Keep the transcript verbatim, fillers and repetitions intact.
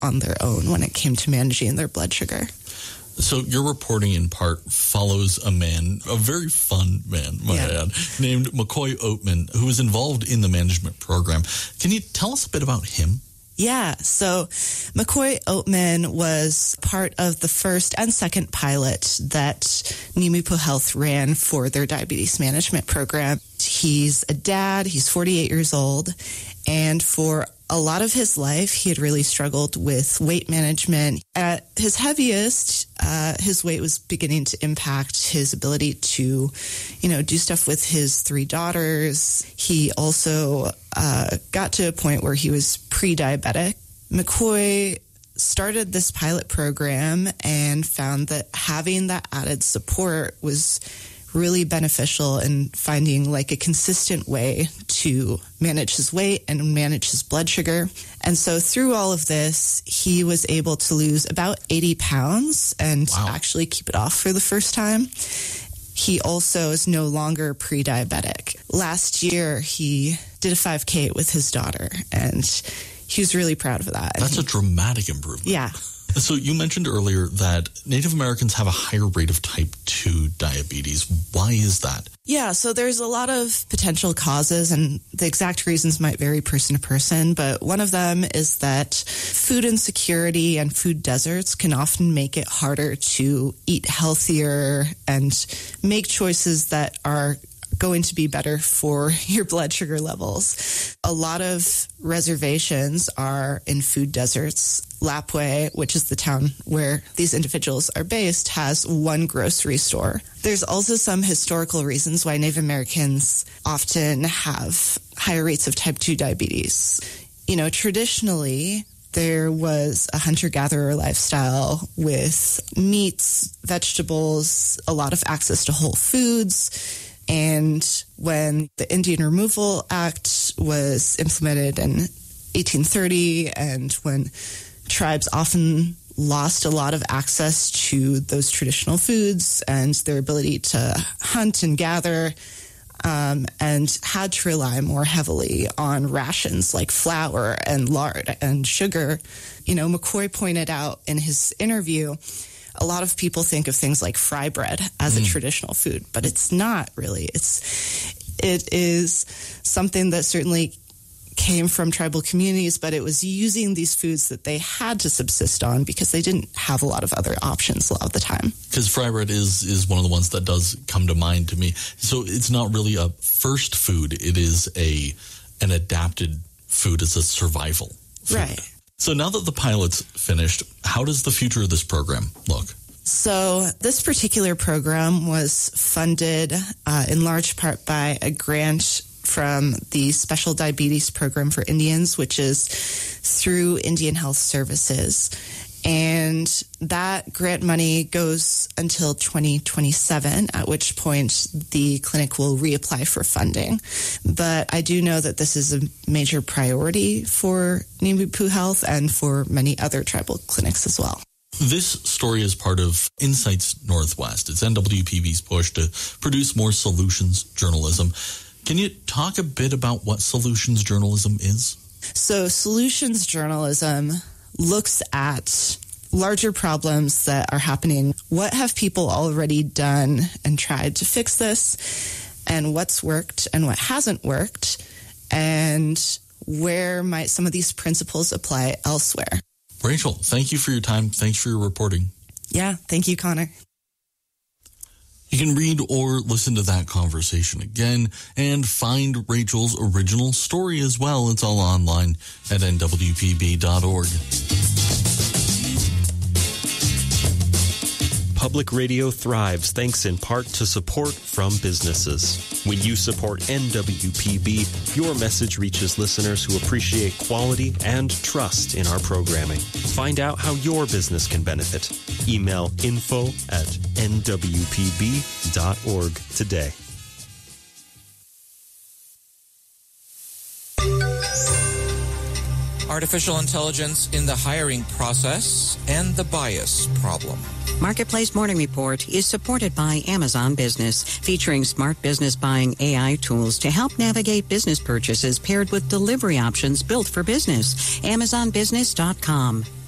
on their own when it came to managing their blood sugar. So your reporting in part follows a man, a very fun man, might I add, named McCoy Oatman, who was involved in the management program. Can you tell us a bit about him? Yeah, so McCoy Oatman was part of the first and second pilot that Nimipu Health ran for their diabetes management program. He's a dad, he's forty-eight years old, and for a lot of his life, he had really struggled with weight management. At his heaviest, uh, his weight was beginning to impact his ability to, you know, do stuff with his three daughters. He also uh, got to a point where he was pre-diabetic. McCoy started this pilot program and found that having that added support was really beneficial in finding like a consistent way to manage his weight and manage his blood sugar. And so through all of this, he was able to lose about eighty pounds and wow. actually keep it off for the first time. He also is no longer pre-diabetic. Last year, he did a five K with his daughter, and he was really proud of that. That's a dramatic improvement. Yeah. So you mentioned earlier that Native Americans have a higher rate of type two diabetes. Why is that? Yeah, so there's a lot of potential causes, and the exact reasons might vary person to person, but one of them is that food insecurity and food deserts can often make it harder to eat healthier and make choices that are going to be better for your blood sugar levels. A lot of reservations are in food deserts. Lapwai, which is the town where these individuals are based, has one grocery store. There's also some historical reasons why Native Americans often have higher rates of type two diabetes. You know, traditionally, there was a hunter-gatherer lifestyle with meats, vegetables, a lot of access to whole foods. And when the Indian Removal Act was implemented in eighteen thirty, and when tribes often lost a lot of access to those traditional foods and their ability to hunt and gather, um, and had to rely more heavily on rations like flour and lard and sugar. You know, McCoy pointed out in his interview, a lot of people think of things like fry bread as mm. a traditional food, but it's not really. It's it is something that certainly came from tribal communities, but it was using these foods that they had to subsist on because they didn't have a lot of other options a lot of the time. Because fry bread is, is one of the ones that does come to mind to me. So it's not really a first food. It is a an adapted food. It's a survival food. Right. So now that the pilot's finished, how does the future of this program look? So this particular program was funded uh, in large part by a grant from the Special Diabetes Program for Indians, which is through Indian Health Services. And that grant money goes until twenty twenty-seven, at which point the clinic will reapply for funding. But I do know that this is a major priority for Nimipu Health and for many other tribal clinics as well. This story is part of Insights Northwest. It's N W P B's push to produce more solutions journalism. Can you talk a bit about what solutions journalism is? So solutions journalism looks at larger problems that are happening. What have people already done and tried to fix this? And what's worked and what hasn't worked? And where might some of these principles apply elsewhere? Rachel, thank you for your time. Thanks for your reporting. Yeah, thank you, Connor. You can read or listen to that conversation again and find Rachel's original story as well. It's all online at N W P B dot org. Public radio thrives thanks in part to support from businesses. When you support N W P B, your message reaches listeners who appreciate quality and trust in our programming. Find out how your business can benefit. Email info at N W P B dot org today. Artificial intelligence in the hiring process and the bias problem. Marketplace Morning Report is supported by Amazon Business, featuring smart business buying A I tools to help navigate business purchases paired with delivery options built for business. Amazon Business dot com.